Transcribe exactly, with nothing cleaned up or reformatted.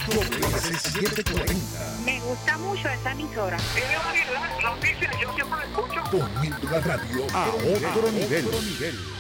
W S setecientos cuarenta. Me gusta mucho esa emisora. Tiene variedad, noticias, yo siempre la escucho. Poniendo la radio a otro nivel.